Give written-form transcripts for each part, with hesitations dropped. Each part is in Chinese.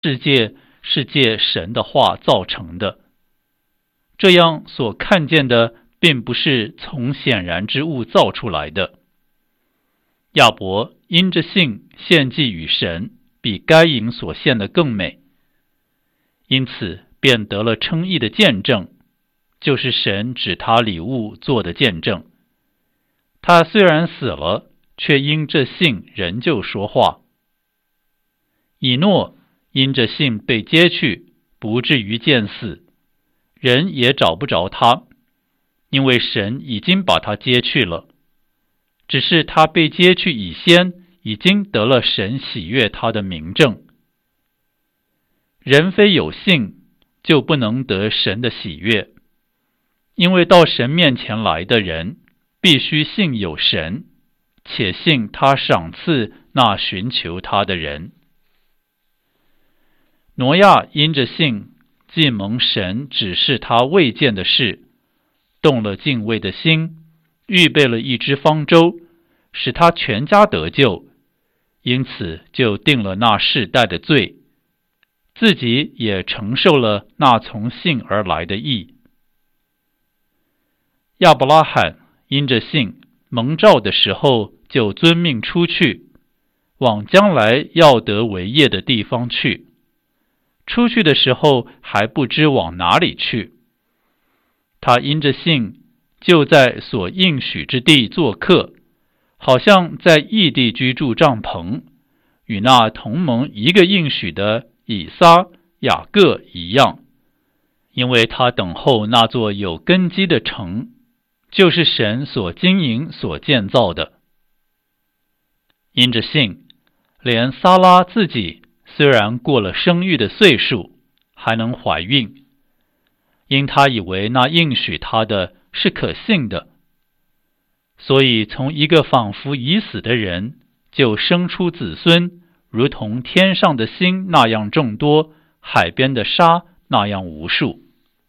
世界是借神的话造成的，这样所看见的并不是从显然之物造出来的。亚伯因着信献祭与神，比该隐所献的更美，因此便得了称义的见证，就是神指他礼物做的见证。他虽然死了，却因这信仍旧说话。以诺因着信被接去，不至于见死，人也找不着他，因为神已经把他接去了。只是他被接去以先，已经得了神喜悦他的明证。人非有信，就不能得神的喜悦，因为到神面前来的人，必须信有神，且信他赏赐那寻求他的人。挪亚因着信，既蒙神指示他未见的事，动了敬畏的心，预备了一只方舟，使他全家得救，因此就定了那世代的罪，自己也承受了那从信而来的义。亚伯拉罕因着信，蒙召的时候就遵命出去，往将来要得为业的地方去。出去的时候还不知往哪里去。他因着信，就在所应许之地做客，好像在异地居住帐篷，与那同蒙一个应许的以撒、雅各一样，因为他等候那座有根基的城，就是神所经营所建造的。因着信，连撒拉自己虽然过了生育的岁数，还能怀孕，因他以为那应许他的是可信的，所以从一个仿佛已死的人，就生出子孙，如同天上的星那样众多，海边的沙那样无数。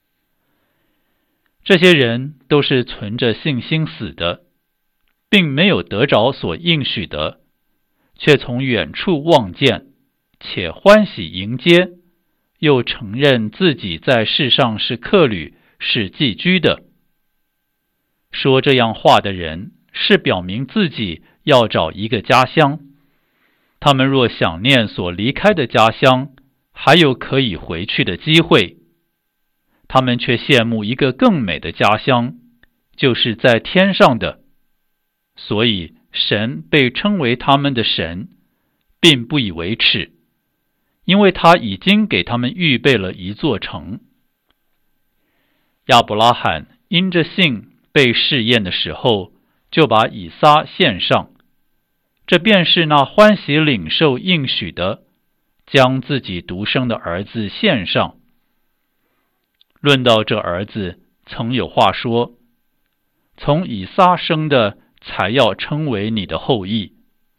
这些人都是存着信心死的，并没有得着所应许的，却从远处望见，且欢喜迎接，又承认自己在世上是客旅，是寄居的。说这样话的人，是表明自己要找一个家乡。他们若想念所离开的家乡，还有可以回去的机会。他们却羡慕一个更美的家乡，就是在天上的。所以神被称为他们的神，并不以为耻，因为他已经给他们预备了一座城。亚伯拉罕因着信被试验的时候，就把以撒献上，这便是那欢喜领受应许的，将自己独生的儿子献上。论到这儿子，曾有话说，从以撒生的才要称为你的后裔。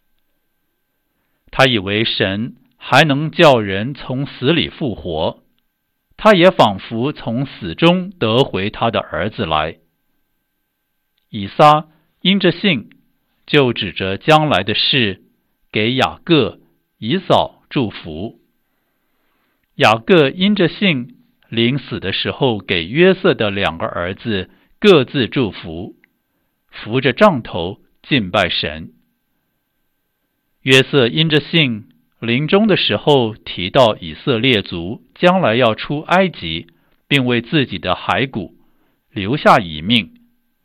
他以为神还能叫人从死里复活，他也仿佛从死中得回他的儿子来。以撒因着信，就指着将来的事，给雅各、以扫祝福。雅各因着信，临死的时候给约瑟的2个儿子各自祝福，扶着杖头敬拜神。约瑟因着信，临终的时候提到以色列族将来要出埃及，并为自己的骸骨留下遗命。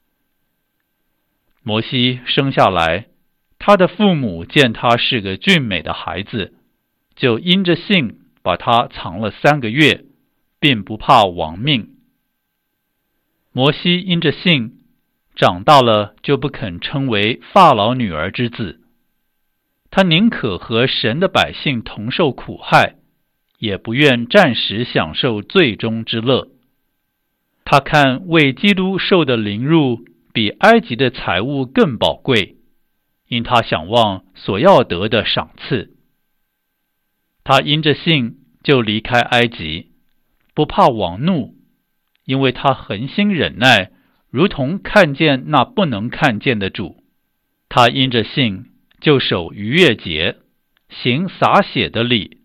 摩西生下来，他的父母见他是个俊美的孩子，就因着信把他藏了3个月，并不怕亡命。摩西因着信，长大了就不肯称为法老女儿之子，他宁可和神的百姓同受苦害，也不愿暂时享受罪中之乐。他看为基督受的凌辱，比埃及的财物更宝贵，因他想望所要得的赏赐。他因着信就离开埃及，不怕王怒，因为他恒心忍耐，如同看见那不能看见的主。他因着信就守逾越节，行洒血的礼，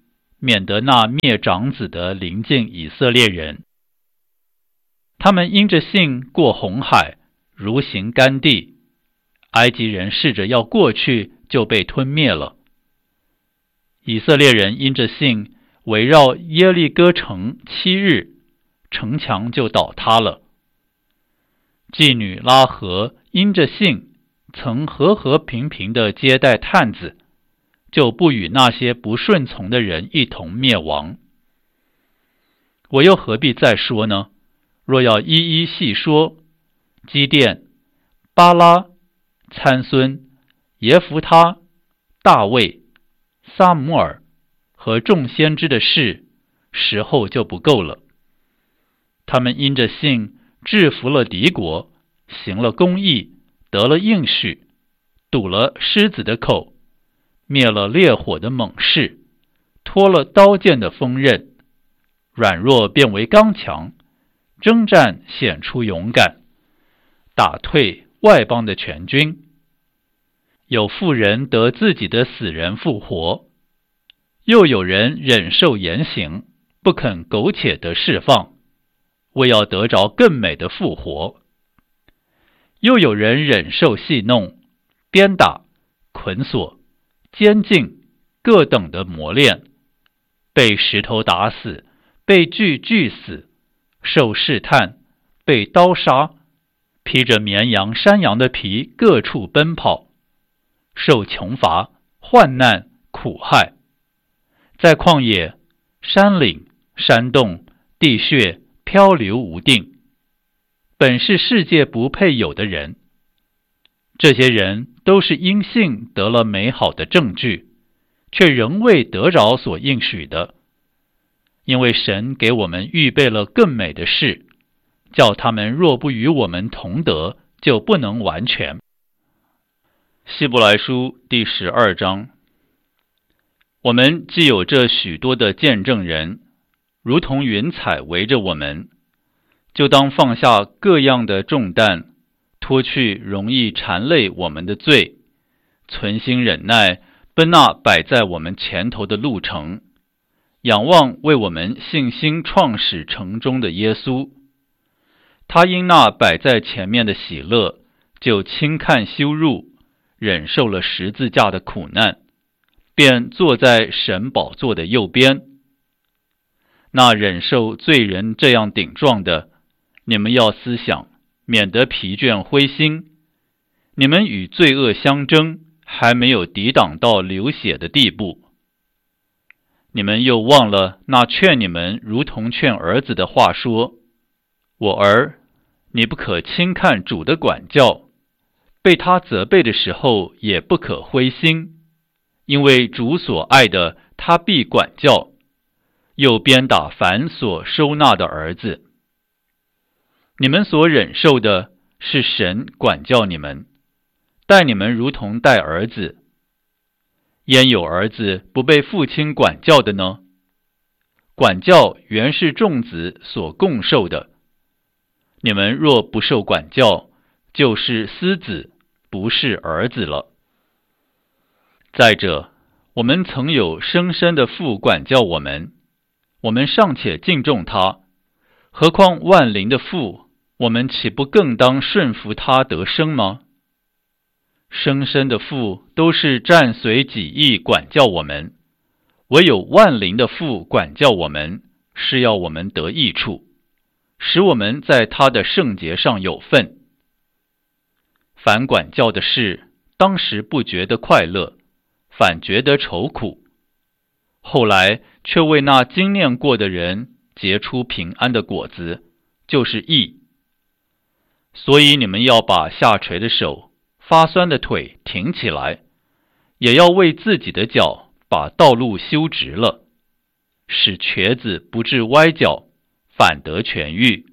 免得那灭长子的临近以色列人。他们因着信过红海，如行干地，埃及人试着要过去，就被吞灭了。以色列人因着信围绕耶利哥城7日，城墙就倒塌了。妓女拉合因着信曾和和平平地接待探子，就不与那些不顺从的人一同灭亡。我又何必再说呢？若要一一细说，基甸、巴拉、参孙、耶弗他、大卫、撒母耳和众先知的事，时候就不够了。他们因着信制服了敌国，行了公义，得了应许，堵了狮子的口，灭了烈火的猛士，脱了刀剑的锋刃，软弱变为刚强，征战显出勇敢，打退外邦的全军。有妇人得自己的死人复活，又有人忍受严刑，不肯苟且得释放，为要得着更美的复活。又有人忍受戏弄、鞭打、捆锁、监禁各等的磨练，被石头打死，被锯死，受试探，被刀杀，披着绵羊、山羊的皮各处奔跑，受穷乏、患难、苦害，在旷野、山岭、山洞、地穴漂流无定，本是世界不配有的人。这些人都是因信得了美好的证据，却仍未得着所应许的，因为神给我们预备了更美的事，叫他们若不与我们同得，就不能完全。希伯来书第12章。我们既有这许多的见证人，如同云彩围着我们，就当放下各样的重担，脱去容易缠累我们的罪，存心忍耐，奔那摆在我们前头的路程，仰望为我们信心创始成终的耶稣。他因那摆在前面的喜乐，就轻看羞辱，忍受了十字架的苦难，便坐在神宝座的右边。那忍受罪人这样顶撞的，你们要思想，免得疲倦灰心。你们与罪恶相争，还没有抵挡到流血的地步。你们又忘了那劝你们如同劝儿子的话说：我儿，你不可轻看主的管教，被他责备的时候也不可灰心，因为主所爱的，他必管教，又鞭打凡所收纳的儿子。你们所忍受的，是神管教你们，待你们如同待儿子。焉有儿子不被父亲管教的呢？管教原是众子所共受的。你们若不受管教，就是私子，不是儿子了。再者，我们曾有生身的父管教我们，我们尚且敬重他，何况万灵的父，我们岂不更当顺服他得生吗？生身的父都是暂随己意管教我们，唯有万灵的父管教我们，是要我们得益处，使我们在他的圣洁上有份。凡管教的事，当时不觉得快乐，反觉得愁苦，后来却为那经念过的人结出平安的果子，就是义。所以你们要把下垂的手、发酸的腿挺起来，也要为自己的脚把道路修直了，使瘸子不致歪脚，反得痊愈。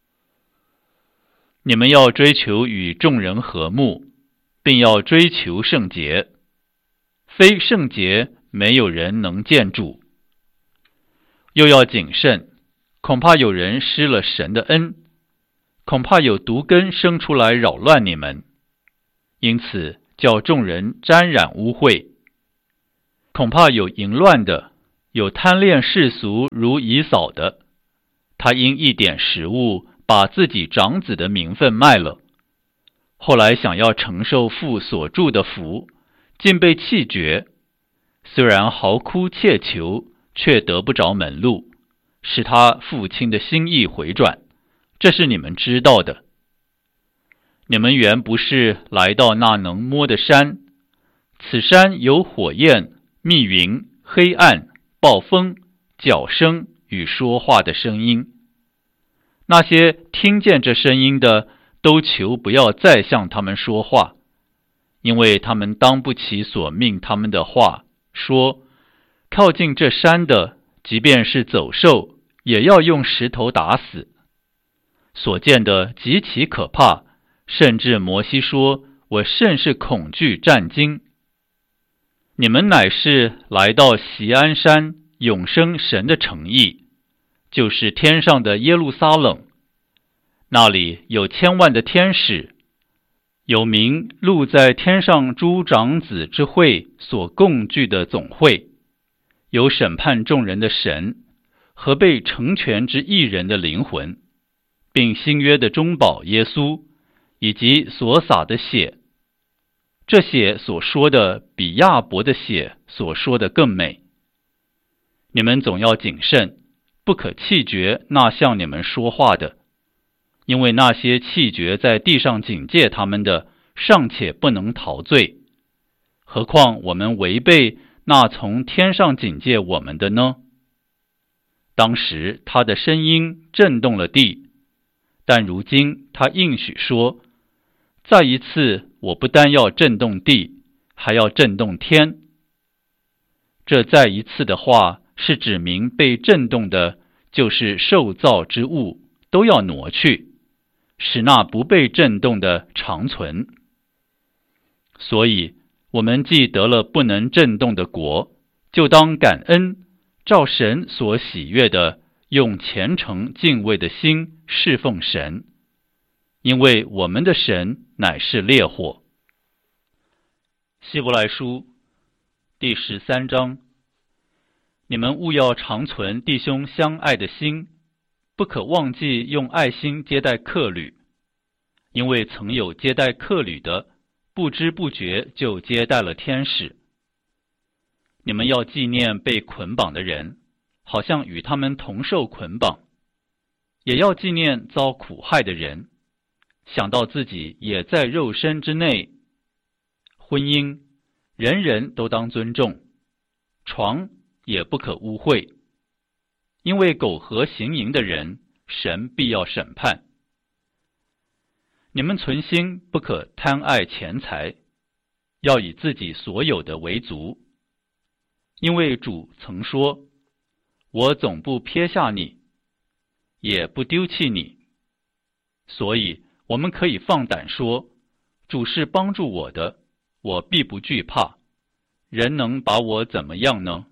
你们要追求与众人和睦，并要追求圣洁，非圣洁没有人能见主。又要谨慎，恐怕有人失了神的恩，恐怕有毒根生出来扰乱你们，因此叫众人沾染污秽。恐怕有淫乱的， 有贪恋世俗如以扫的，他因一点食物把自己长子的名分卖了，后来想要承受父所祝的福，竟被弃绝。虽然嚎哭切求，却得不着门路，使他父亲的心意回转，这是你们知道的。你们原不是来到那能摸的山，此山有火焰、密云、黑暗、暴风、角声与说话的声音。那些听见这声音的，都求不要再向他们说话，因为他们当不起所命他们的话，说靠近这山的，即便是走兽，也要用石头打死。所见的极其可怕，甚至摩西说，我甚是恐惧战惊。你们乃是来到锡安山永生神的城邑，就是天上的耶路撒冷，那里有千万的天使，有名录在天上诸长子之会所共聚的总会，有审判众人的神和被成全之义人的灵魂，并新约的中保耶稣，以及所洒的血。这血所说的比亚伯的血所说的更美。你们总要谨慎，不可弃绝那向你们说话的，因为那些弃绝在地上警戒他们的，尚且不能逃罪，何况我们违背那从天上警戒我们的呢？当时他的声音震动了地，但如今他应许说，再一次我不单要震动地，还要震动天。这再一次的话是指明被震动的，就是受造之物都要挪去，使那不被震动的长存。所以我们既得了不能震动的国，就当感恩，照神所喜悦的，用虔诚敬畏的心侍奉神，因为我们的神乃是烈火。希伯来书第13章，你们务要常存弟兄相爱的心，不可忘记用爱心接待客旅，因为曾有接待客旅的，不知不觉就接待了天使。你们要纪念被捆绑的人，好像与他们同受捆绑，也要纪念遭苦害的人，想到自己也在肉身之内。婚姻，人人都当尊重，床也不可污秽，因为苟合行淫的人，神必要审判。你们存心不可贪爱钱财，要以自己所有的为足，因为主曾说，我总不撇下你，也不丢弃你。所以我们可以放胆说，主是帮助我的，我必不惧怕，人能把我怎么样呢？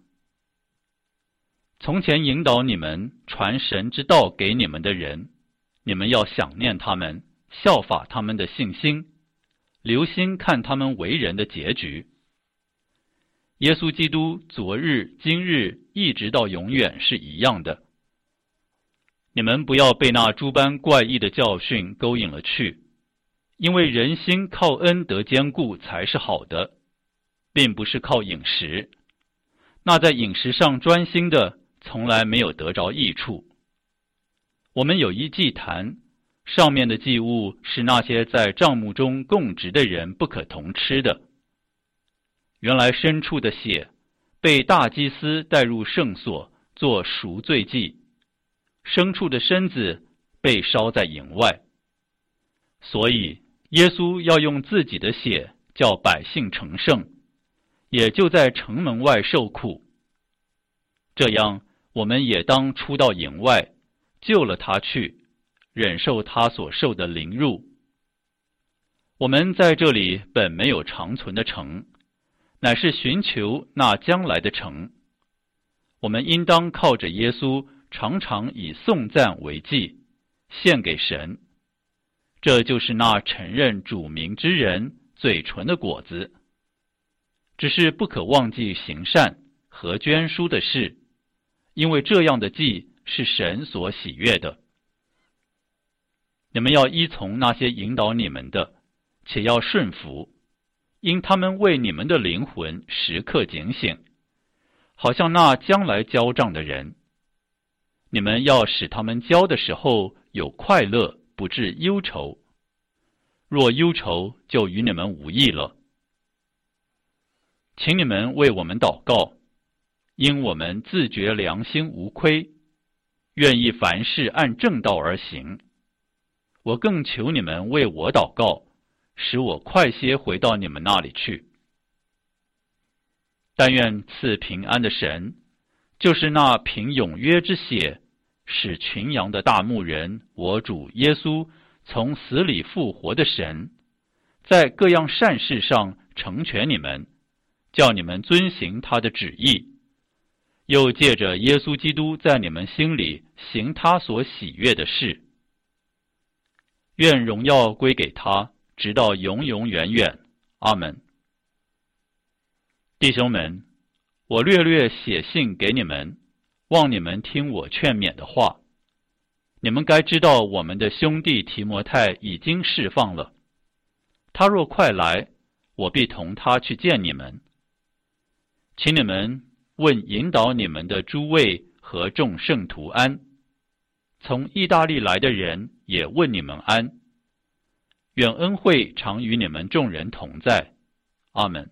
从前引导你们传神之道给你们的人，你们要想念他们，效法他们的信心，留心看他们为人的结局。耶稣基督昨日、今日一直到永远是一样的。你们不要被那诸般怪异的教训勾引了去，因为人心靠恩得坚固才是好的，并不是靠饮食。那在饮食上专心的，从来没有得着益处。我们有一祭坛，上面的祭物是那些在帐幕中供职的人不可同吃的。原来牲畜的血被大祭司带入圣所做赎罪祭，牲畜的身子被烧在营外。所以耶稣要用自己的血叫百姓成圣，也就在城门外受苦。这样我们也当出到营外，救了他去，忍受他所受的凌辱。我们在这里本没有长存的城，乃是寻求那将来的城。我们应当靠着耶稣，常常以颂赞为祭，献给神。这就是那承认主名之人嘴唇的果子。只是不可忘记行善和捐书的事， 因为这样的祭是神所喜悦的。你们要依从那些引导你们的，且要顺服，因他们为你们的灵魂时刻警醒，好像那将来交账的人。你们要使他们交的时候有快乐，不致忧愁。若忧愁，就与你们无益了。请你们为我们祷告，因我们自觉良心无亏，愿意凡事按正道而行。我更求你们为我祷告，使我快些回到你们那里去。但愿赐平安的神，就是那凭永约之血使群羊的大牧人，我主耶稣从死里复活的神，在各样善事上成全你们，叫你们遵行他的旨意，又借着耶稣基督在你们心里行他所喜悦的事。愿荣耀归给他，直到永永远远。阿们。弟兄们，我略略写信给你们，望你们听我劝勉的话。你们该知道，我们的兄弟提摩太已经释放了。他若快来，我必同他去见你们。请你们问引导你们的诸位和众圣徒安。从意大利来的人也问你们安。愿恩惠常与你们众人同在。阿们。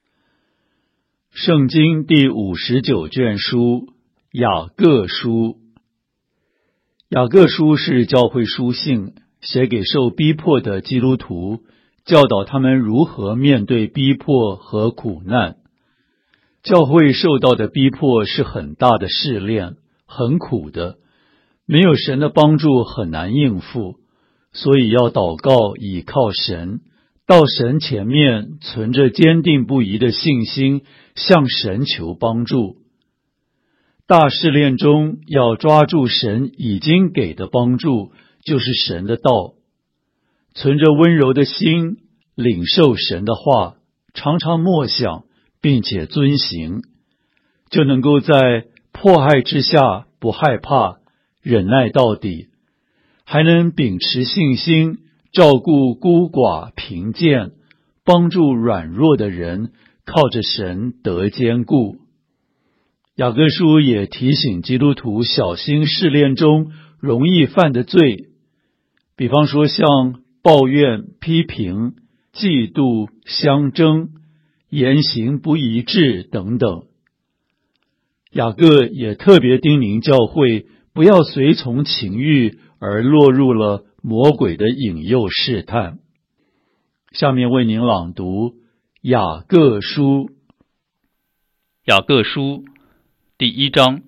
圣经第59卷书，雅各书。雅各书是教会书信，写给受逼迫的基督徒，教导他们如何面对逼迫和苦难。教会受到的逼迫是很大的试炼，很苦的，没有神的帮助很难应付，所以要祷告，倚靠神，到神前面存着坚定不移的信心，向神求帮助。大试炼中要抓住神已经给的帮助，就是神的道，存着温柔的心，领受神的话，常常默想并且遵行，就能够在迫害之下不害怕，忍耐到底，还能秉持信心，照顾孤寡贫贱，帮助软弱的人，靠着神得坚固。雅各书也提醒基督徒小心试炼中容易犯的罪，比方说像抱怨、批评、嫉妒、相争、言行不一致等等。雅各也特别叮咛教会不要随从情欲而落入了魔鬼的引诱试探。下面为您朗读雅各书。 雅各书第1章。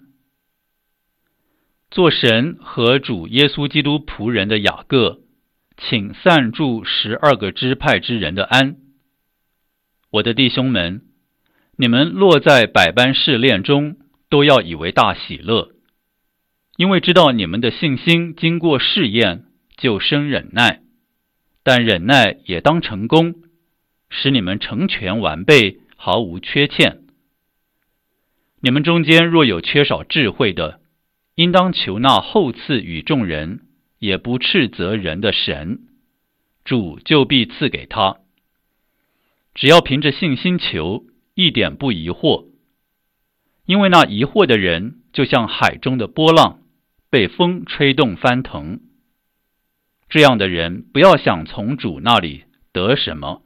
做神和主耶稣基督仆人的雅各，请散住12个支派之人的安。我的弟兄们，你们落在百般试炼中，都要以为大喜乐，因为知道你们的信心经过试验，就生忍耐。但忍耐也当成功，使你们成全完备，毫无缺欠。你们中间若有缺少智慧的，应当求那厚赐与众人，也不斥责人的神，主就必赐给他。只要凭着信心求，一点不疑惑。因为那疑惑的人，就像海中的波浪，被风吹动翻腾。这样的人，不要想从主那里得什么。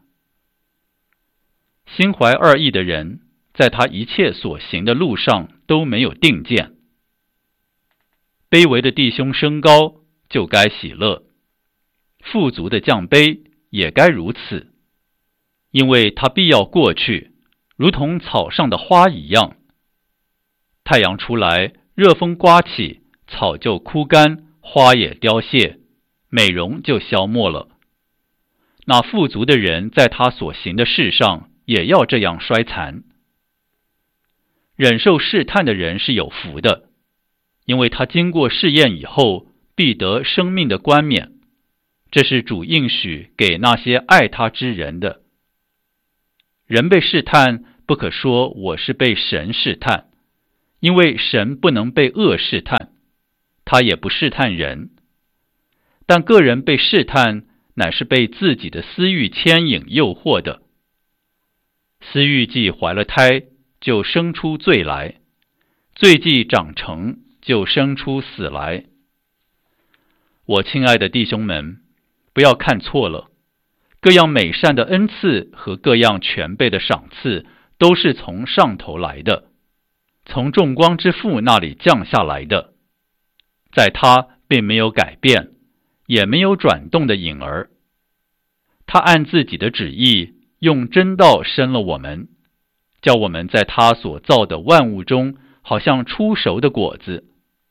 心怀二意的人，在他一切所行的路上都没有定见。卑微的弟兄升高，就该喜乐；富足的降卑，也该如此。因为他必要过去，如同草上的花一样。太阳出来，热风刮起，草就枯干，花也凋谢，美容就消没了。那富足的人在他所行的事上，也要这样衰残。忍受试探的人是有福的，因为他经过试验以后，必得生命的冠冕。这是主应许给那些爱他之人的。人被试探，不可说我是被神试探， 因为神不能被恶试探，他也不试探人。但个人被试探，乃是被自己的私欲牵引诱惑的。私欲既怀了胎，就生出罪来；罪既长成，就生出死来。我亲爱的弟兄们，不要看错了，各样美善的恩赐和各样全备的赏赐，都是从上头来的，从众光之父那里降下来的。在他并没有改变，也没有转动的影儿。他按自己的旨意，用真道生了我们，叫我们在他所造的万物中，好像初熟的果子。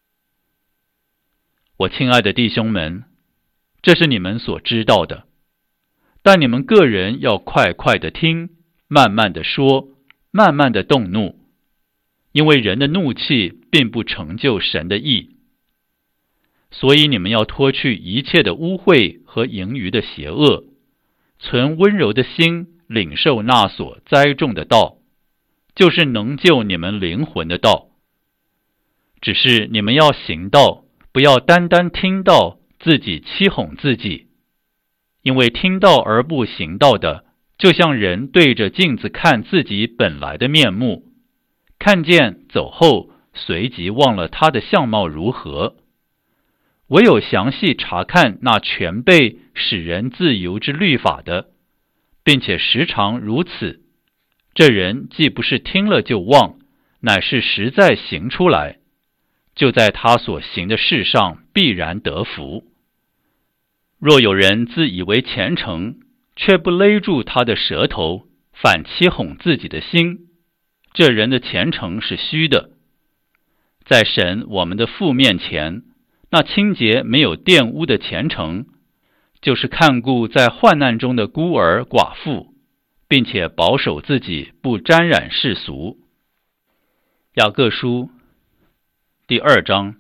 我亲爱的弟兄们，这是你们所知道的，但你们个人要快快的听，慢慢的说，慢慢的动怒，因为人的怒气并不成就神的义。所以你们要脱去一切的污秽和盈余的邪恶，存温柔的心，领受那所栽种的道，就是能救你们灵魂的道。只是你们要行道，不要单单听道，自己欺哄自己。因为听道而不行道的，就像人对着镜子看自己本来的面目，看见走后，随即忘了他的相貌如何。唯有详细查看那全备使人自由之律法的，并且时常如此，这人既不是听了就忘，乃是实在行出来，就在他所行的事上必然得福。若有人自以为虔诚，却不勒住他的舌头，反欺哄自己的心，这人的虔诚是虚的。在神我们的父面前，那清洁没有玷污的虔诚，就是看顾在患难中的孤儿寡妇，并且保守自己不沾染世俗。雅各书第2章。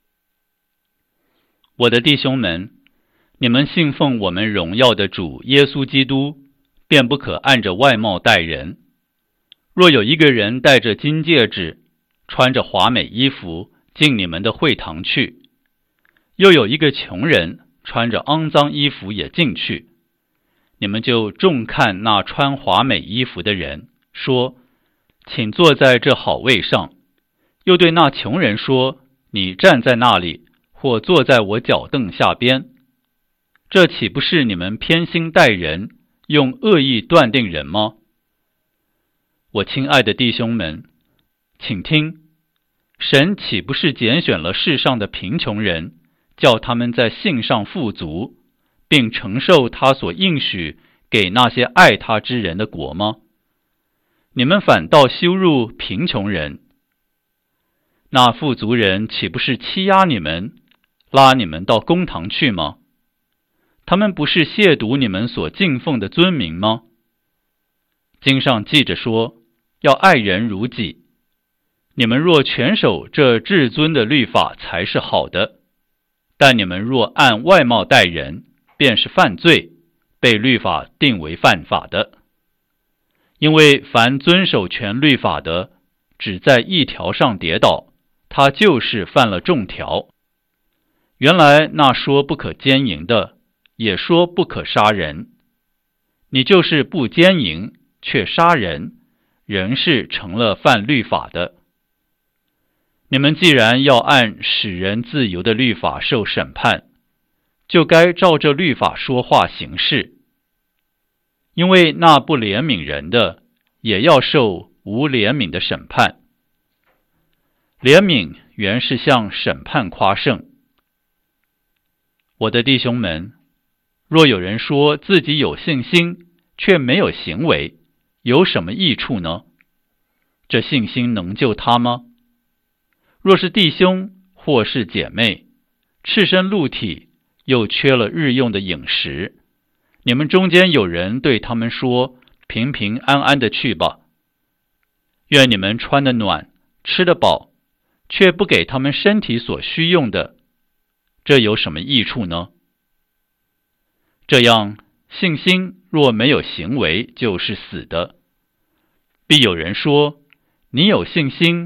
我的弟兄们，你们信奉我们荣耀的主耶稣基督，便不可按着外貌待人。若有一个人戴着金戒指，穿着华美衣服进你们的会堂去，又有一个穷人穿着肮脏衣服也进去，你们就重看那穿华美衣服的人，说：请坐在这好位上。又对那穷人说：你站在那里，或坐在我脚凳下边。这岂不是你们偏心待人，用恶意断定人吗？我亲爱的弟兄们，请听，神岂不是拣选了世上的贫穷人，叫他们在信上富足，并承受他所应许给那些爱他之人的国吗？你们反倒羞辱贫穷人。那富足人岂不是欺压你们，拉你们到公堂去吗？他们不是亵渎你们所敬奉的尊名吗？经上记着说，要爱人如己。你们若全守这至尊的律法，才是好的。但你们若按外貌待人，便是犯罪，被律法定为犯法的。因为凡遵守全律法的，只在一条上跌倒，他就是犯了众条。原来那说不可奸淫的，也说不可杀人。你就是不奸淫，却杀人，仍是成了犯律法的。你们既然要按使人自由的律法受审判，就该照着律法说话行事。因为那不怜悯人的，也要受无怜悯的审判。怜悯原是向审判夸胜。我的弟兄们，若有人说自己有信心，却没有行为，有什么益处呢？这信心能救他吗？若是弟兄或是姐妹，赤身露体，又缺了日用的饮食，你们中间有人对他们说：平平安安的去吧。愿你们穿得暖，吃得饱，却不给他们身体所需用的，这有什么益处呢？这样，信心若没有行为，就是死的。必有人说：你有信心，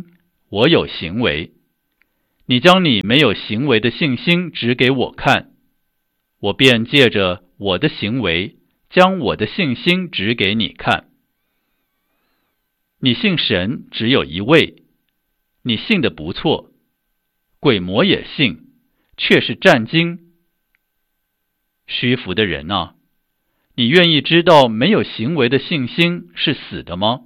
我有行为。你将你没有行为的信心指给我看，我便借着我的行为将我的信心指给你看。你信神只有一位，你信得不错，鬼魔也信，却是战惊。虚浮的人啊，你愿意知道没有行为的信心是死的吗？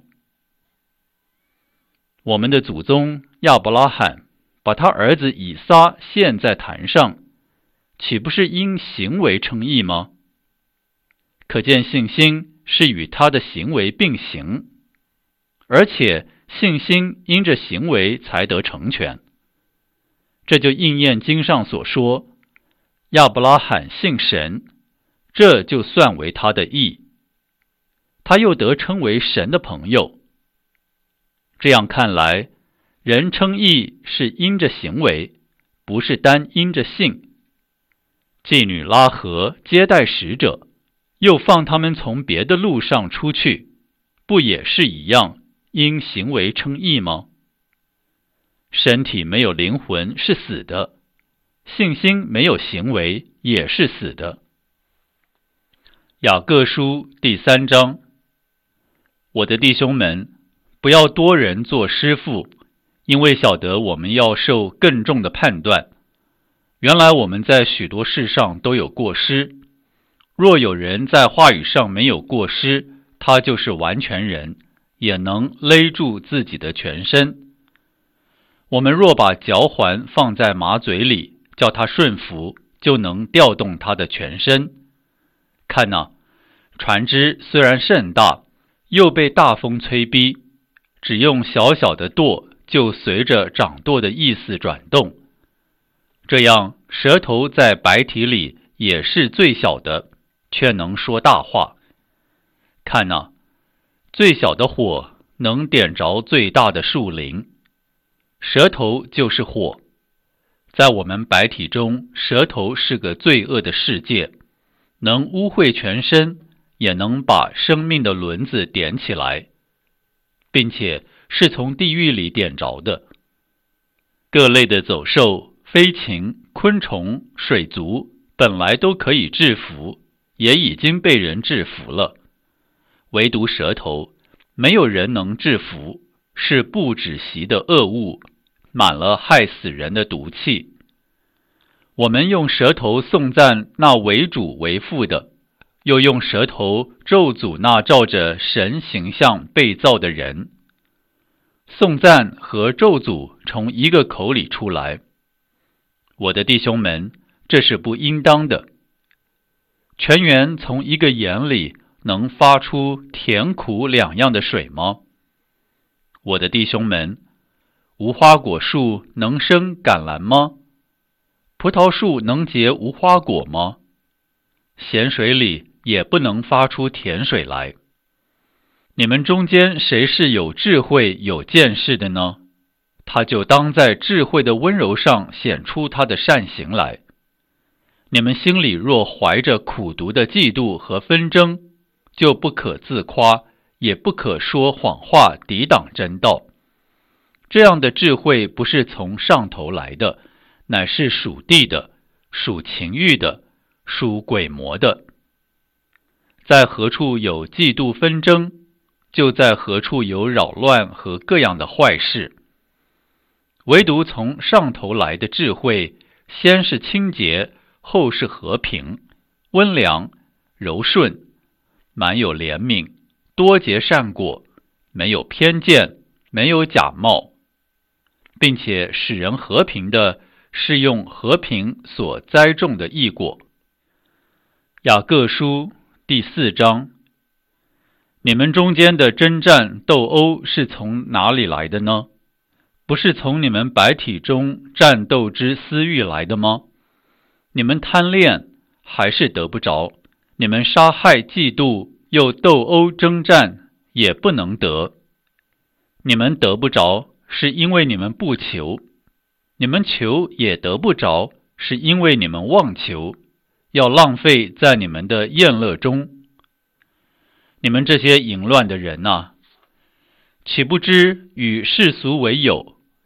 我们的祖宗亚伯拉罕把他儿子以撒献在坛上，岂不是因行为称义吗？可见信心是与他的行为并行，而且信心因着行为才得成全。这就应验经上所说，亚伯拉罕信神，这就算为他的义，他又得称为神的朋友。这样看来，人称义是因着行为，不是单因着信。妓女拉合接待使者，又放他们从别的路上出去，不也是一样，因行为称义吗？身体没有灵魂是死的，信心没有行为也是死的。雅各书第3章，我的弟兄们，不要多人做师傅，因为晓得我们要受更重的判断。原来我们在许多事上都有过失，若有人在话语上没有过失，他就是完全人，也能勒住自己的全身。我们若把嚼环放在马嘴里，叫它顺服，就能调动它的全身。看哪，船只虽然甚大，又被大风催逼，只用小小的舵，就随着掌舵的意思转动。这样，舌头在百体里也是最小的，却能说大话。看哪，最小的火能点着最大的树林，舌头就是火。在我们百体中，舌头是个罪恶的世界，能污秽全身，也能把生命的轮子点起来，并且是从地狱里点着的。各类的走兽、飞禽、昆虫、水族本来都可以制服，也已经被人制服了，唯独舌头，没有人能制服，是不止息的恶物，满了害死人的毒气。我们用舌头颂赞那为主为父的，又用舌头咒诅那照着神形象被造的人。颂赞和咒诅从一个口里出来。我的弟兄们，这是不应当的。泉源从一个眼里能发出甜苦两样的水吗？我的弟兄们，无花果树能生橄榄吗？葡萄树能结无花果吗？咸水里也不能发出甜水来。你们中间谁是有智慧有见识的呢？他就当在智慧的温柔上显出他的善行来。你们心里若怀着苦毒的嫉妒和纷争，就不可自夸，也不可说谎话抵挡真道。这样的智慧不是从上头来的，乃是属地的，属情欲的，属鬼魔的。在何处有嫉妒纷争，就在何处有扰乱和各样的坏事。唯独从上头来的智慧，先是清洁，后是和平，温良，柔顺，满有怜悯，多结善果，没有偏见，没有假冒，并且使人和平的是用和平所栽种的义果。雅各书第4章，你们中间的征战斗殴是从哪里来的呢？不是从你们百体中战斗之私欲来的吗？你们贪恋还是得不着，你们杀害嫉妒又斗殴征战也不能得。你们得不着，是因为你们不求，你们求也得不着，是因为你们妄求，要浪费在你们的宴乐中。你们这些淫乱的人啊，岂不知与世俗为友，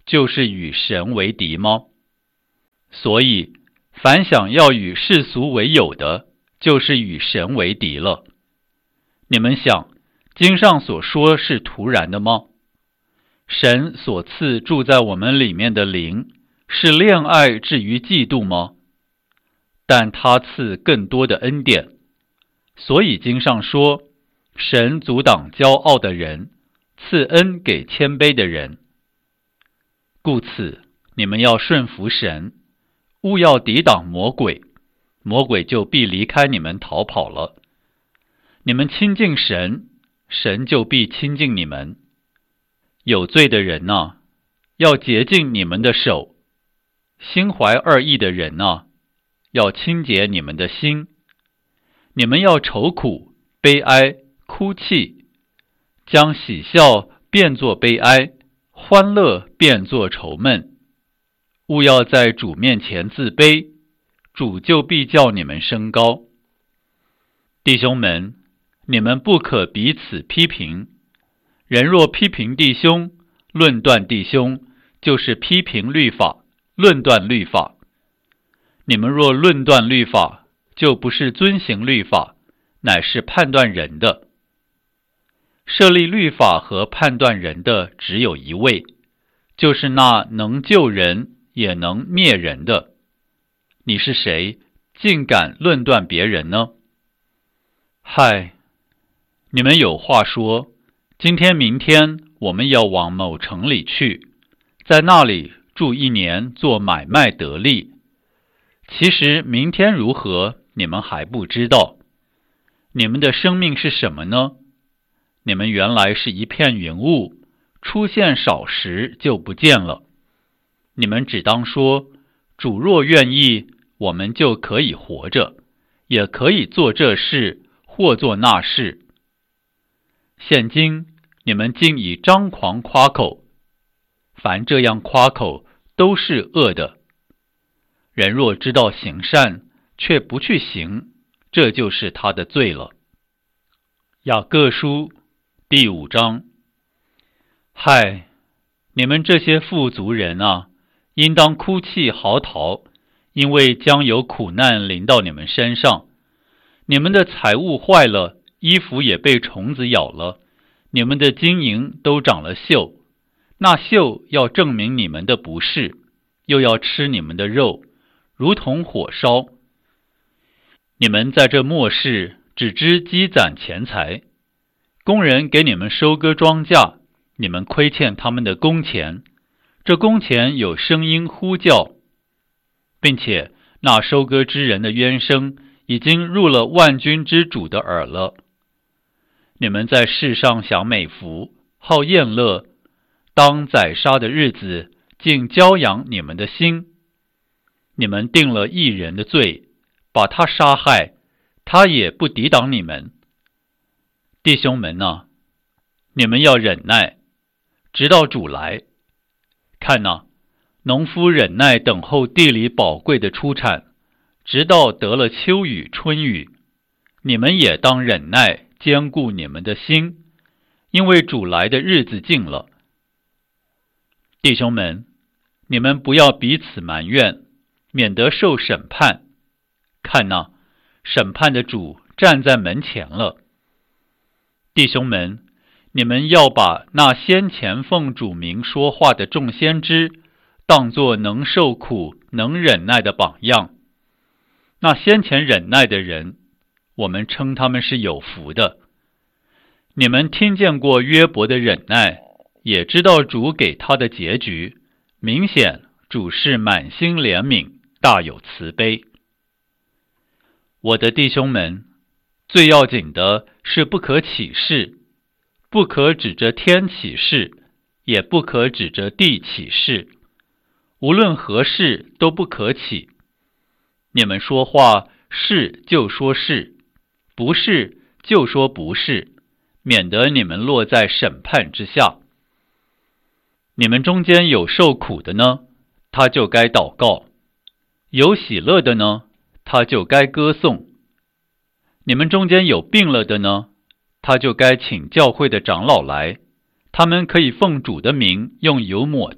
就是与神为敌吗？所以，凡想要与世俗为友的，就是与神为敌了。你们想，经上所说是突然的吗？神所赐住在我们里面的灵，是恋爱至于嫉妒吗？但他赐更多的恩典。所以经上说，神阻挡骄傲的人，赐恩给谦卑的人。故此，你们要顺服神，勿要抵挡魔鬼，魔鬼就必离开你们逃跑了。你们亲近神，神就必亲近你们。有罪的人啊，要洁净你们的手；心怀二意的人啊，要清洁你们的心。你们要愁苦、悲哀、哭泣，将喜笑变作悲哀，欢乐变作愁闷。勿要在主面前自卑，主就必叫你们升高。弟兄们，你们不可彼此批评。人若批评弟兄，论断弟兄，就是批评律法，论断律法。你们若论断律法，就不是遵行律法，乃是判断人的。设立律法和判断人的只有一位，就是那能救人也能灭人的。你是谁，竟敢论断别人呢？嗨，你们有话说，今天明天我们要往某城里去，在那里住1年，做买卖得利。其实明天如何，你们还不知道。你们的生命是什么呢？你们原来是一片云雾，出现少时就不见了。你们只当说，主若愿意，我们就可以活着，也可以做这事或做那事。现今你们竟以张狂夸口，凡这样夸口都是恶的。人若知道行善，却不去行，这就是他的罪了。雅各书第5章。嗨，你们这些富足人啊，应当哭泣嚎啕，因为将有苦难临到你们身上。你们的财物坏了，衣服也被虫子咬了，你们的金银都长了锈，那锈要证明你们的不是，又要吃你们的肉，如同火烧。你们在这末世只知积攒钱财，工人给你们收割庄稼，你们亏欠他们的工钱，这工钱有声音呼叫，并且那收割之人的冤声已经入了万军之主的耳了。你们在世上享美福，好宴乐，当宰杀的日子，竟骄养你们的心。你们定了义人的罪，把他杀害，他也不抵挡你们。弟兄们啊，你们要忍耐，直到主来。看哪，农夫忍耐等候地里宝贵的出产，直到得了秋雨春雨。你们也当忍耐，坚固你们的心，因为主来的日子近了。弟兄们，你们不要彼此埋怨，免得受审判。看哪，审判的主站在门前了。弟兄们，你们要把那先前奉主名说话的众先知，当作能受苦、能忍耐的榜样。那先前忍耐的人，我们称他们是有福的。你们听见过约伯的忍耐，也知道主给他的结局，明显主是满心怜悯，大有慈悲。我的弟兄们，最要紧的是不可起誓，不可指着天起誓，也不可指着地起誓，无论何事都不可起。你们说话是就说是，不是就说不是，免得你们落在审判之下。你们中间有受苦的呢，他就该祷告；有喜乐的呢，他就该歌颂。你们中间有病了的呢，他就该请教会的长老来，他们可以奉主的名用油抹他，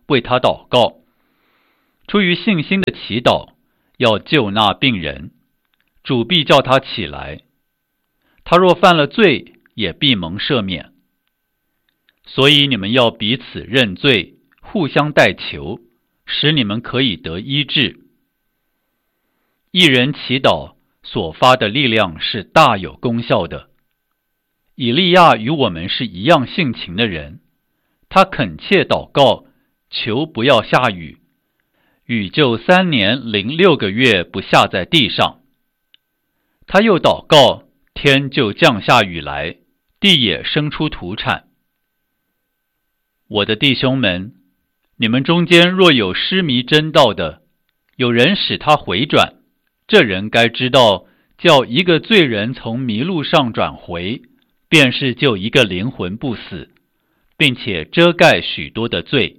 为他祷告。出于信心的祈祷，要救那病人，主必叫他起来。他若犯了罪，也必蒙赦免。所以你们要彼此认罪，互相代求，使你们可以得医治。一人祈祷所发的力量是大有功效的。以利亚与我们是一样性情的人，他恳切祷告，求不要下雨，雨就3年06个月不下在地上。他又祷告，天就降下雨来，地也生出土产。我的弟兄们，你们中间若有失迷真道的，有人使他回转，这人该知道，叫一个罪人从迷路上转回，便是救一个灵魂不死，并且遮盖许多的罪。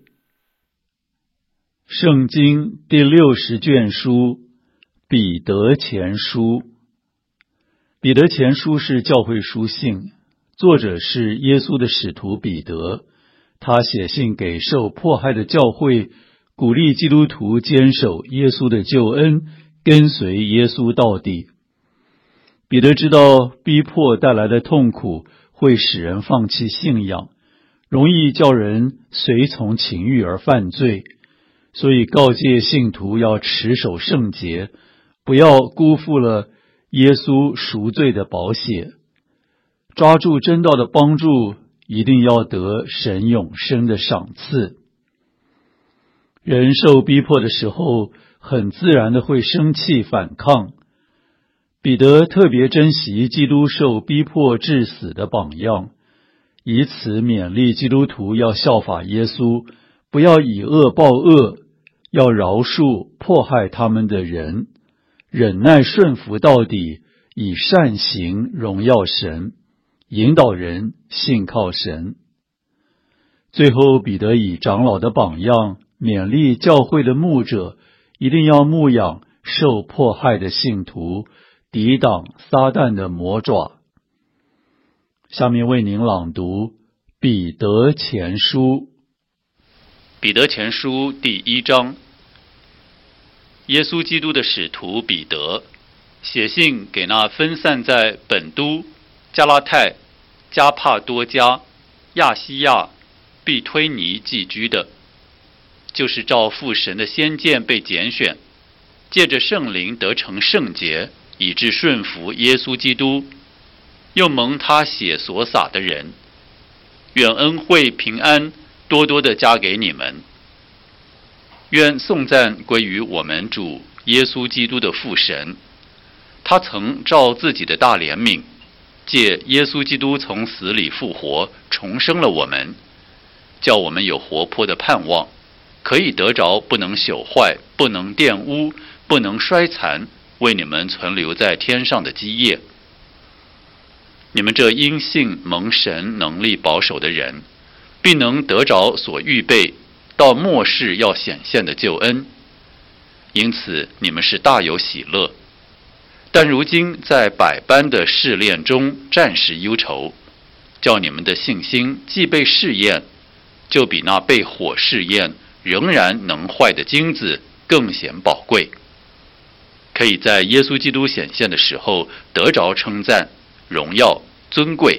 圣经第60卷书，彼得前书。彼得前书是教会书信，作者是耶稣的使徒彼得。他写信给受迫害的教会，鼓励基督徒坚守耶稣的救恩，跟随耶稣到底。彼得知道逼迫带来的痛苦会使人放弃信仰，容易叫人随从情欲而犯罪，所以告诫信徒要持守圣洁，不要辜负了耶稣赎罪的宝血。抓住真道的帮助，一定要得神永生的赏赐。人受逼迫的时候，很自然的会生气反抗。彼得特别珍惜基督受逼迫致死的榜样，以此勉励基督徒要效法耶稣，不要以恶报恶，要饶恕迫害他们的人，忍耐顺服到底，以善行荣耀神，引导人信靠神。最后，彼得以长老的榜样勉励教会的牧者，一定要牧养受迫害的信徒，抵挡撒旦的魔爪。下面为您朗读彼得前书。 彼得前书第1章。耶稣基督的使徒彼得写信给那分散在本都、加拉太、加帕多家、亚西亚、庇推尼寄居的，就是照父神的先见被拣选，借着圣灵得成圣洁，以致顺服耶稣基督，又蒙他血所洒的人。愿恩惠平安多多的加给你们。愿颂赞归于我们主耶稣基督的父神，他曾照自己的大怜悯，借耶稣基督从死里复活，重生了我们，叫我们有活泼的盼望，可以得着不能朽坏、不能玷污、不能衰残，为你们存留在天上的基业。你们这因信蒙神能力保守的人，必能得着所预备到末世要显现的救恩，因此你们是大有喜乐。但如今在百般的试炼中暂时忧愁，叫你们的信心既被试验，就比那被火试验仍然能坏的金子更显宝贵，可以在耶稣基督显现的时候得着称赞、荣耀、尊贵。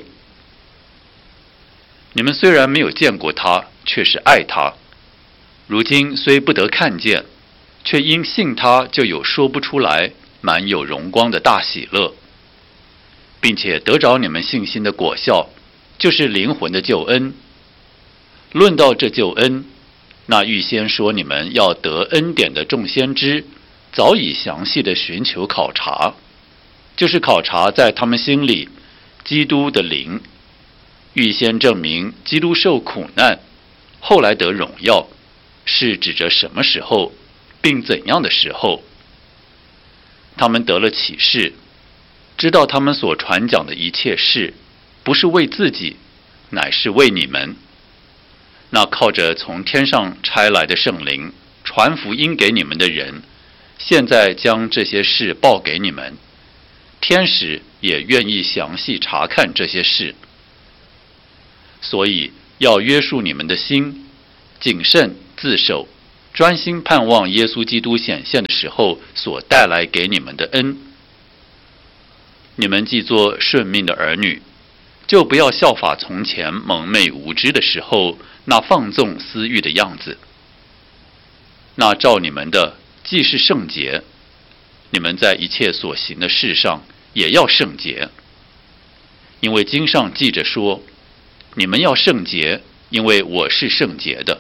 你们虽然没有见过他，却是爱他；如今虽不得看见，却因信他就有说不出来、满有荣光的大喜乐，并且得着你们信心的果效，就是灵魂的救恩。论到这救恩，那预先说你们要得恩典的众先知，早已详细的寻求考察，就是考察在他们心里基督的灵，预先证明基督受苦难，后来得荣耀，是指着什么时候，并怎样的时候。他们得了启示，知道他们所传讲的一切事，不是为自己，乃是为你们。那靠着从天上差来的圣灵传福音给你们的人，现在将这些事报给你们，天使也愿意详细查看这些事。所以要约束你们的心，谨慎自守，专心盼望耶稣基督显现的时候所带来给你们的恩。你们既做顺命的儿女，就不要效法从前蒙昧无知的时候那放纵私欲的样子。那照你们的既是圣洁，你们在一切所行的事上也要圣洁。因为经上记着说，你们要圣洁，因为我是圣洁的。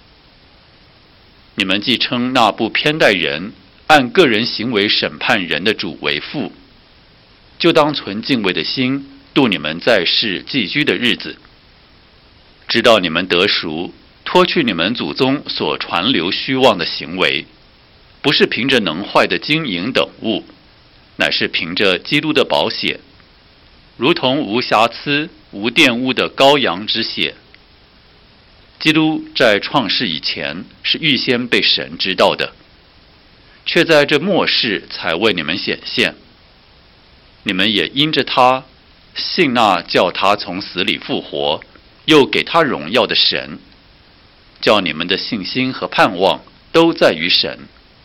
你们既称那不偏待人，按个人行为审判人的主为父，就当存敬畏的心度你们在世寄居的日子，直到你们得赎，脱去你们祖宗所传流虚妄的行为，不是凭着能坏的金银等物，乃是凭着基督的宝血，如同无瑕疵无玷污的羔羊之血。基督在创世以前是预先被神知道的，却在这末世才为你们显现。你们也因着他信那叫他从死里复活，又给他荣耀的神，叫你们的信心和盼望都在于神。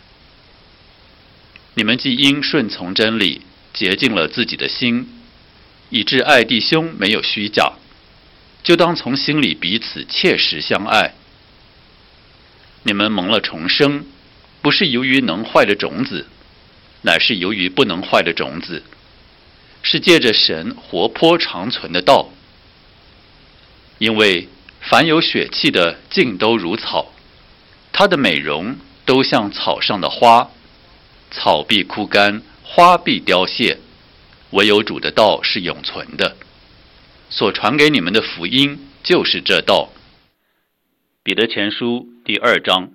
你们既因顺从真理洁净了自己的心，以致爱弟兄没有虚假，就当从心里彼此切实相爱。你们蒙了重生，不是由于能坏的种子，乃是由于不能坏的种子，是借着神活泼长存的道。因为凡有血气的尽都如草，它的美容都像草上的花，草必枯干，花必凋谢，唯有主的道是永存的。所传给你们的福音就是这道。彼得前书第2章。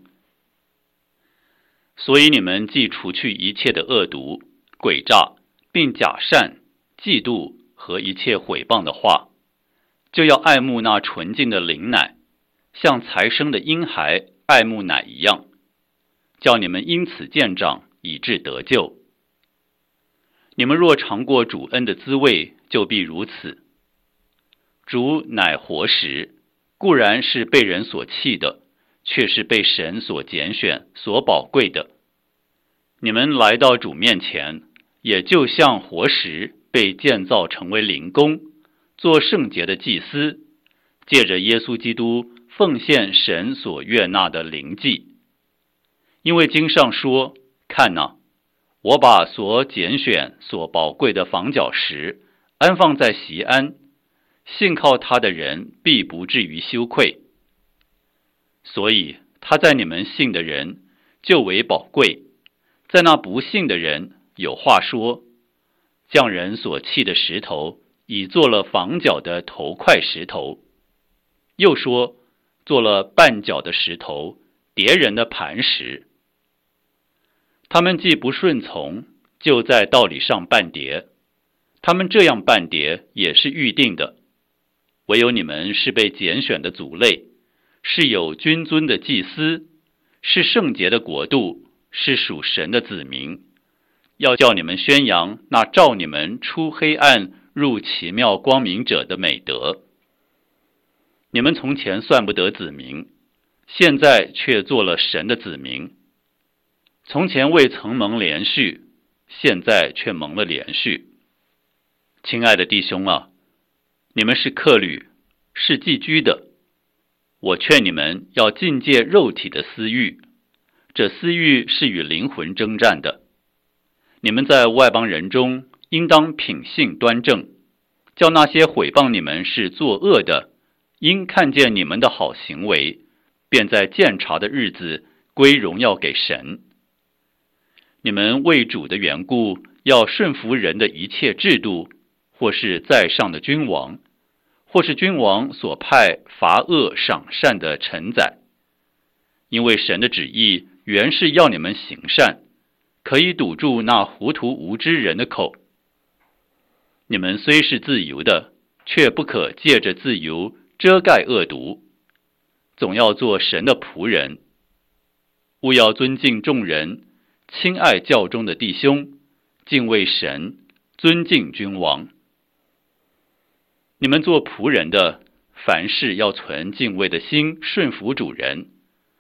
所以你们既除去一切的恶毒、诡诈，并假善、嫉妒和一切毁谤的话，就要爱慕那纯净的灵奶，像才生的婴孩爱慕奶一样，叫你们因此渐长，以致得救。你们若尝过主恩的滋味，就必如此。主乃活石，固然是被人所弃的，却是被神所拣选、所宝贵的。你们来到主面前，也就像活石被建造成为灵宫，做圣洁的祭司，借着耶稣基督奉献神所悦纳的灵祭。因为经上说，看哪，我把所拣选、所宝贵的房角石安放在锡安，信靠他的人必不至于羞愧。所以他在你们信的人就为宝贵，在那不信的人有话说，匠人所弃的石头已做了房角的头块石头，又说做了绊脚的石头，跌人的磐石。他们既不顺从，就在道理上绊跌，他们这样绊跌也是预定的。唯有你们是被拣选的族类，是有君尊的祭司，是圣洁的国度，是属神的子民，要叫你们宣扬那召你们出黑暗入奇妙光明者的美德。你们从前算不得子民，现在却做了神的子民。从前未曾蒙连续，现在却蒙了连续。亲爱的弟兄啊，你们是客旅，是寄居的。我劝你们要禁戒肉体的私欲，这私欲是与灵魂征战的。你们在外邦人中应当品性端正，叫那些毁谤你们是作恶的，因看见你们的好行为，便在鉴察的日子归荣耀给神。你们为主的缘故，要顺服人的一切制度，或是在上的君王，或是君王所派罚恶赏善的臣宰。因为神的旨意原是要你们行善，可以堵住那糊涂无知人的口。你们虽是自由的，却不可借着自由遮盖恶毒，总要做神的仆人。务要尊敬众人，亲爱教中的弟兄，敬畏神，尊敬君王。你们做仆人的，凡事要存敬畏的心，顺服主人，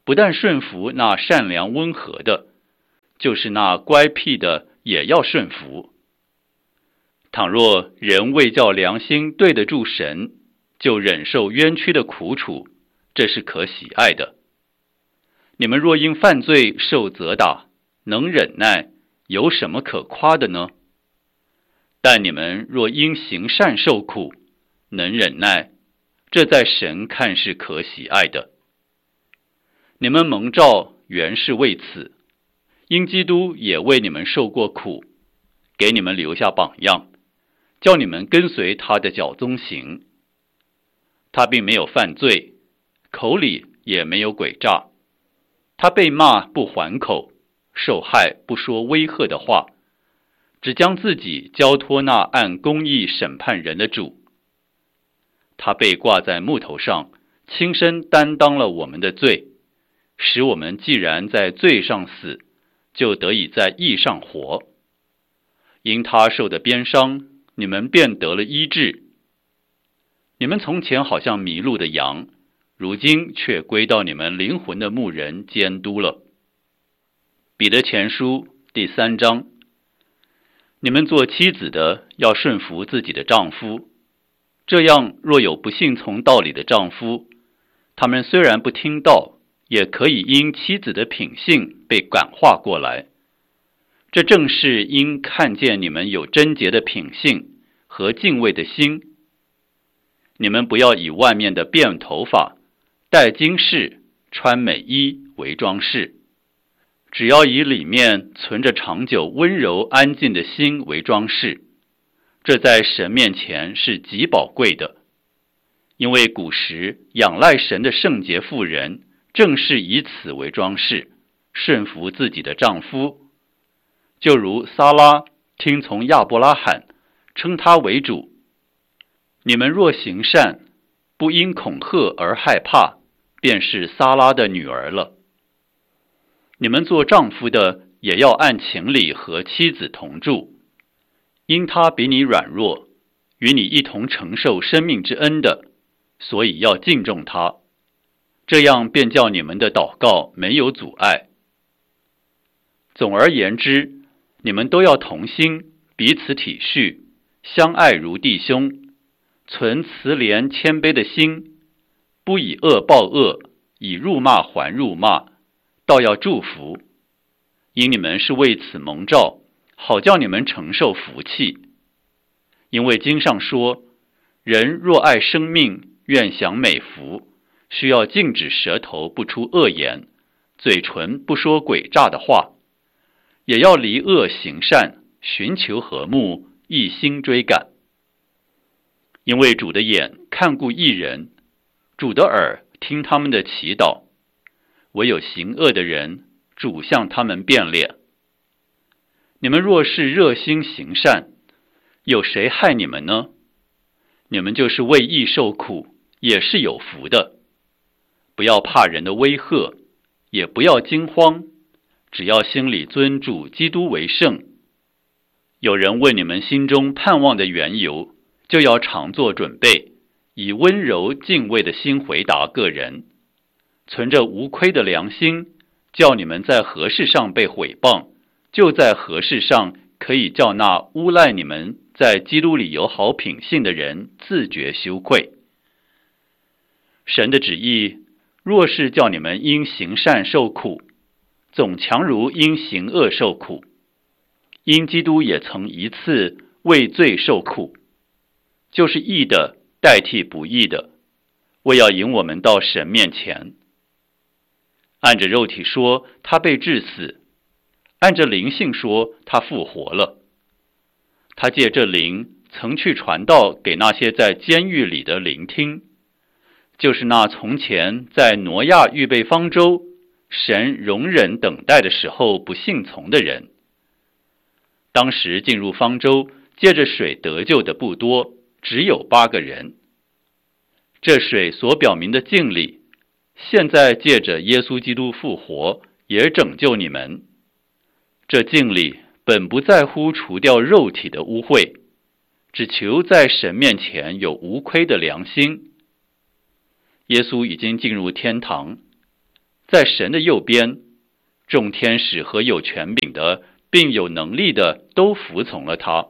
不但顺服那善良温和的，就是那乖僻的也要顺服。倘若人为叫良心对得住神，就忍受冤屈的苦楚，这是可喜爱的。你们若因犯罪受责打，能忍耐，有什么可夸的呢？但你们若因行善受苦，能忍耐，这在神看是可喜爱的。你们蒙召原是为此，因基督也为你们受过苦，给你们留下榜样，叫你们跟随他的脚踪行。他并没有犯罪，口里也没有诡诈。他被骂不还口，受害不说威吓的话，只将自己交托那按公义审判人的主。他被挂在木头上，亲身担当了我们的罪，使我们既然在罪上死，就得以在义上活。因他受的鞭伤，你们便得了医治。你们从前好像迷路的羊，如今却归到你们灵魂的牧人监督了。彼得前书第3章，你们做妻子的要顺服自己的丈夫，这样若有不信从道理的丈夫，他们虽然不听道，也可以因妻子的品性被感化过来。这正是因看见你们有贞洁的品性和敬畏的心。你们不要以外面的辫头发、戴金饰、穿美衣为装饰，只要以里面存着长久温柔安静的心为装饰，这在神面前是极宝贵的。因为古时仰赖神的圣洁妇人，正是以此为装饰，顺服自己的丈夫。就如撒拉听从亚伯拉罕，称他为主。你们若行善，不因恐吓而害怕，便是撒拉的女儿了。你们做丈夫的，也要按情理和妻子同住，因他比你软弱，与你一同承受生命之恩的，所以要敬重他，这样便叫你们的祷告没有阻碍。总而言之，你们都要同心，彼此体恤，相爱如弟兄，存慈怜谦卑的心，不以恶报恶，以辱骂还辱骂，倒要祝福，因你们是为此蒙召，好叫你们承受福气。因为经上说，人若爱生命，愿享美福，需要禁止舌头不出恶言，嘴唇不说诡诈的话，也要离恶行善，寻求和睦，一心追赶。因为主的眼看顾义人，主的耳听他们的祈祷，唯有行恶的人，主向他们变脸。你们若是热心行善，有谁害你们呢？你们就是为义受苦，也是有福的。不要怕人的威吓，也不要惊慌，只要心里尊主基督为圣。有人问你们心中盼望的缘由，就要常做准备，以温柔敬畏的心回答个人，存着无亏的良心，叫你们在何事上被毁谤，就在何事上可以叫那诬赖你们在基督里有好品性的人自觉羞愧。神的旨意若是叫你们因行善受苦，总强如因行恶受苦。因基督也曾一次为罪受苦，就是义的代替不义的，为要引我们到神面前。按着肉体说，他被治死；按着灵性说，他复活了。他借这灵曾去传道给那些在监狱里的聆听，就是那从前在挪亚预备方舟，神容忍等待的时候不信从的人。当时进入方舟借着水得救的不多，只有8个人。这水所表明的敬礼，现在借着耶稣基督复活，也拯救你们。这敬礼本不在乎除掉肉体的污秽，只求在神面前有无亏的良心。耶稣已经进入天堂， 在神的右边，众天使和有权柄的并有能力的都服从了他。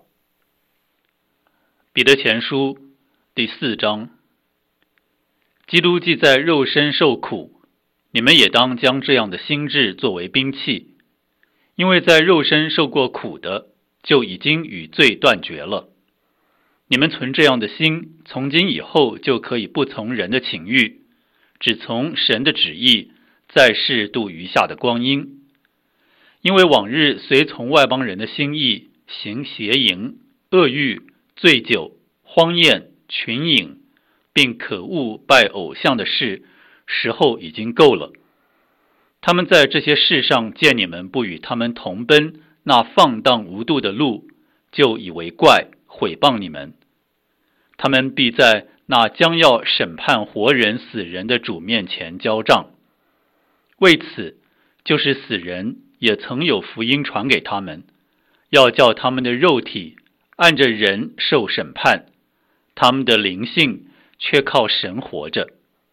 彼得前书第4章。基督既在肉身受苦，你们也当将这样的心志作为兵器，因为在肉身受过苦的，就已经与罪断绝了。你们存这样的心，从今以后就可以不从人的情欲，只从神的旨意，在世度余下的光阴。因为往日随从外邦人的心意，行邪淫、恶欲、醉酒、荒宴、群饮，并可恶拜偶像的事，时候已经够了。他们在这些事上见你们不与他们同奔那放荡无度的路，就以为怪，毁谤你们。他们必在那将要审判活人死人的主面前交账。为此，就是死人也曾有福音传给他们，要叫他们的肉体按着人受审判，他们的灵性却靠神活着。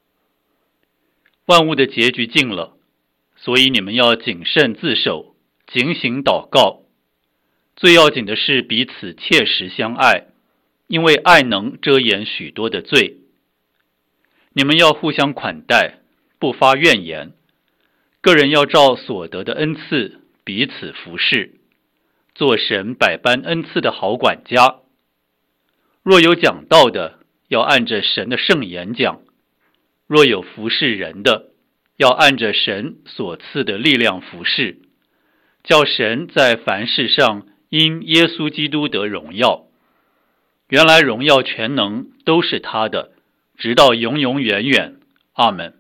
万物的结局近了，所以你们要谨慎自守，警醒祷告。最要紧的是彼此切实相爱，因为爱能遮掩许多的罪。你们要互相款待，不发怨言。个人要照所得的恩赐彼此服侍，做神百般恩赐的好管家。若有讲道的，要按着神的圣言讲；若有服侍人的，要按着神所赐的力量服侍，叫神在凡事上因耶稣基督得荣耀。原来荣耀全能都是他的，直到永永远远。阿们。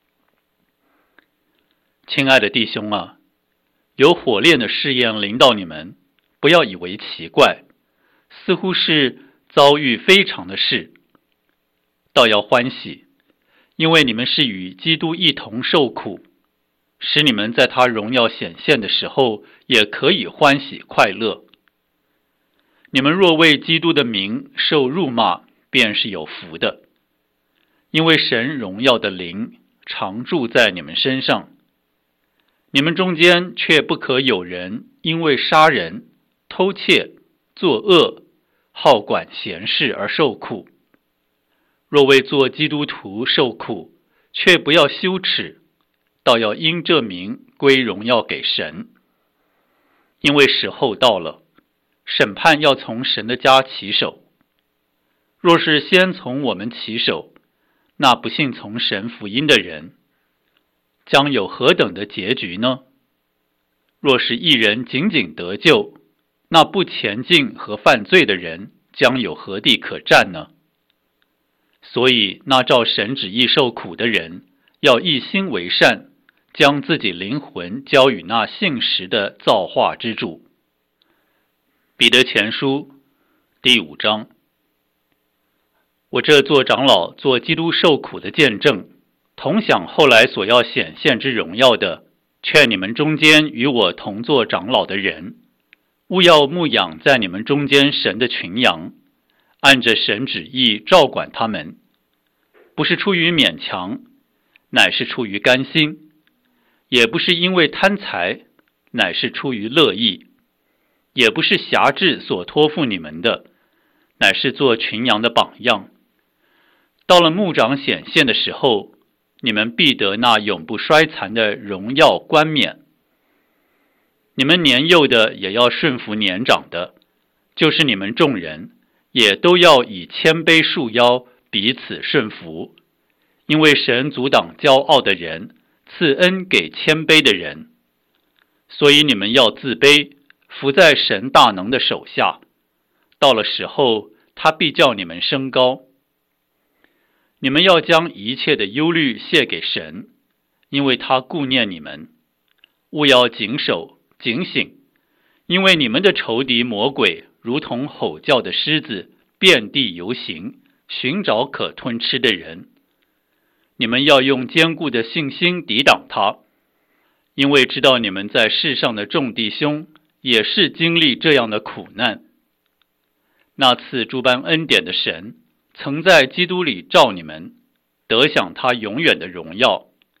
亲爱的弟兄啊，有火炼的试验临到你们，不要以为奇怪，似乎是遭遇非常的事，倒要欢喜，因为你们是与基督一同受苦，使你们在他荣耀显现的时候，也可以欢喜快乐。你们若为基督的名受辱骂，便是有福的，因为神荣耀的灵常住在你们身上。你们中间却不可有人因为杀人、偷窃、作恶、好管闲事而受苦。若为做基督徒受苦，却不要羞耻，倒要因这名归荣耀给神。因为时候到了，审判要从神的家起手。若是先从我们起手，那不信从神福音的人将有何等的结局呢？若是一人仅仅得救，那不前进和犯罪的人将有何地可占呢？所以那照神旨意受苦的人，要一心为善，将自己灵魂交与那信实的造化之主。彼得前书第5章。我这做长老，做基督受苦的见证，同享后来所要显现之荣耀的，劝你们中间与我同做长老的人，务要牧养在你们中间神的群羊，按着神旨意照管他们，不是出于勉强，乃是出于甘心；也不是因为贪财，乃是出于乐意；也不是辖制所托付你们的，乃是做群羊的榜样。到了牧长显现的时候，你们必得那永不衰残的荣耀冠冕。你们年幼的也要顺服年长的，就是你们众人也都要以谦卑束腰，彼此顺服。因为神阻挡骄傲的人，赐恩给谦卑的人。所以你们要自卑，服在神大能的手下。到了时候，他必叫你们升高。你们要将一切的忧虑卸给神，因为他顾念你们。务要谨守警醒，因为你们的仇敌魔鬼如同吼叫的狮子，遍地游行，寻找可吞吃的人。你们要用坚固的信心抵挡他，因为知道你们在世上的众弟兄也是经历这样的苦难。那赐诸般恩典的神，曾在基督里召你们，得享他永远的荣耀。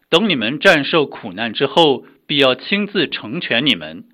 等你们战胜苦难之后，必要亲自成全你们，